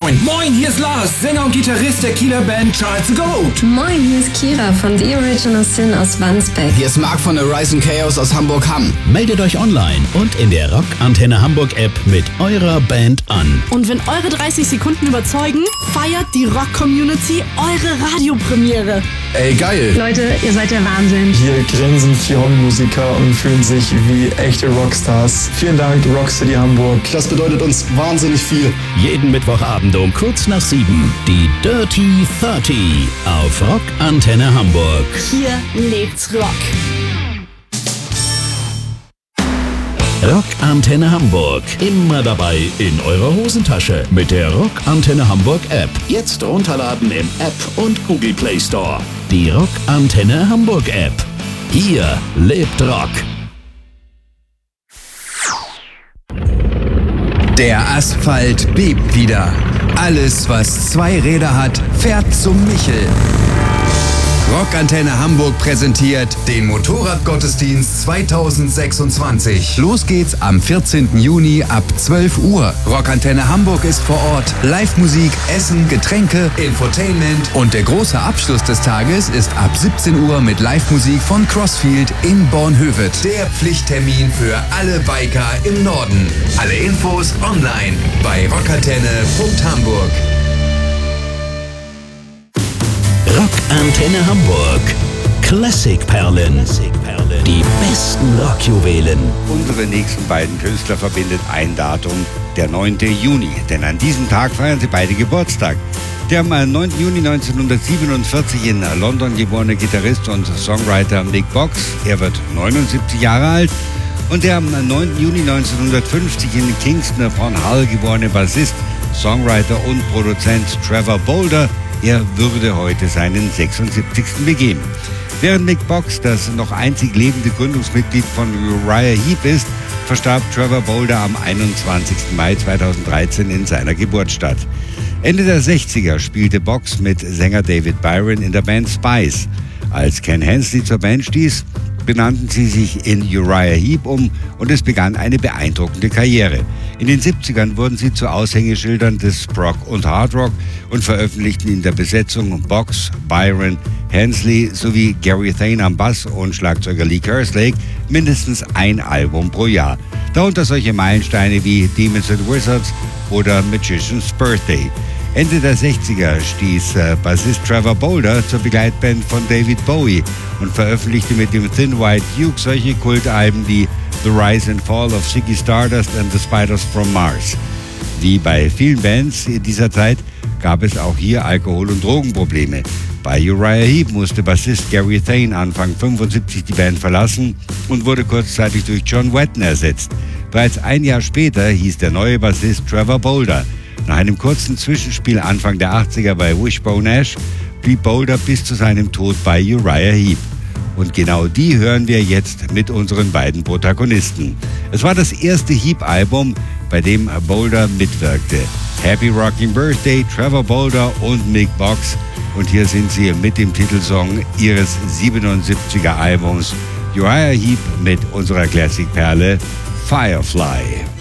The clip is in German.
Moin, hier ist Lars, Sänger und Gitarrist der Kieler Band Charles the Goat. Moin, hier ist Kira von The Original Sin aus Wandsbek. Hier ist Marc von Arise and Chaos aus Hamburg-Hamm. Meldet euch online und in der Rock Antenne Hamburg App mit eurer Band an. Und wenn eure 30 Sekunden überzeugen, feiert die Rock-Community eure Radiopremiere. Ey, geil. Leute, ihr seid der Wahnsinn. Hier grinsen 4 Hobbymusiker und fühlen sich wie echte Rockstars. Vielen Dank, Rockcity Hamburg. Das bedeutet uns wahnsinnig viel. Jeden Mittwochabend um kurz nach 7. Die Dirty 30 auf Rock Antenne Hamburg. Hier lebt's Rock. Rock Antenne Hamburg. Immer dabei in eurer Hosentasche mit der Rock Antenne Hamburg App. Jetzt runterladen im App und Google Play Store. Die Rock Antenne Hamburg App. Hier lebt Rock. Der Asphalt bebt wieder. Alles, was 2 Räder hat, fährt zum Michel. Rockantenne Hamburg präsentiert den Motorradgottesdienst 2026. Los geht's am 14. Juni ab 12 Uhr. Rockantenne Hamburg ist vor Ort. Live-Musik, Essen, Getränke, Infotainment. Und der große Abschluss des Tages ist ab 17 Uhr mit Live-Musik von Crossfield in Bornhöved. Der Pflichttermin für alle Biker im Norden. Alle Infos online bei rockantenne.hamburg. Rock Antenne Hamburg. Klassikperlen. Die besten Rockjuwelen. Unsere nächsten beiden Künstler verbindet ein Datum, der 9. Juni. Denn an diesem Tag feiern sie beide Geburtstag. Der am 9. Juni 1947 in London geborene Gitarrist und Songwriter Mick Box, er wird 79 Jahre alt. Und der am 9. Juni 1950 in Kingston upon Hull geborene Bassist, Songwriter und Produzent Trevor Bolder, er würde heute seinen 76. begehen. Während Mick Box das noch einzig lebende Gründungsmitglied von Uriah Heep ist, verstarb Trevor Bolder am 21. Mai 2013 in seiner Geburtsstadt. Ende der 60er spielte Box mit Sänger David Byron in der Band Spice. Als Ken Hensley zur Band stieß, benannten sie sich in Uriah Heep um und es begann eine beeindruckende Karriere. In den 70ern wurden sie zu Aushängeschildern des Prog und Hard Rock und veröffentlichten in der Besetzung Box, Byron, Hensley sowie Gary Thane am Bass und Schlagzeuger Lee Kerslake mindestens ein Album pro Jahr. Darunter solche Meilensteine wie Demons and Wizards oder Magician's Birthday. Ende der 60er stieß Bassist Trevor Bolder zur Begleitband von David Bowie und veröffentlichte mit dem Thin White Duke solche Kultalben wie The Rise and Fall of Ziggy Stardust and the Spiders from Mars. Wie bei vielen Bands in dieser Zeit gab es auch hier Alkohol- und Drogenprobleme. Bei Uriah Heep musste Bassist Gary Thane Anfang 75 die Band verlassen und wurde kurzzeitig durch John Wetton ersetzt. Bereits ein Jahr später hieß der neue Bassist Trevor Bolder. Nach einem kurzen Zwischenspiel Anfang der 80er bei Wishbone Ash blieb Bolder bis zu seinem Tod bei Uriah Heep. Und genau die hören wir jetzt mit unseren beiden Protagonisten. Es war das erste Heep-Album, bei dem Bolder mitwirkte. Happy Rocking Birthday, Trevor Bolder und Mick Box. Und hier sind sie mit dem Titelsong ihres 77er Albums Uriah Heep mit unserer Classic-Perle Firefly.